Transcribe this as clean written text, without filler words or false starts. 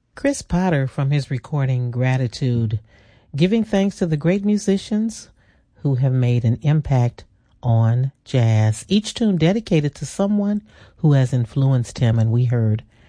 Chris Potter from his recording Gratitude, giving thanks to the great musicians who have made an impact on jazz. Each tune dedicated to someone who has influenced him, and we heard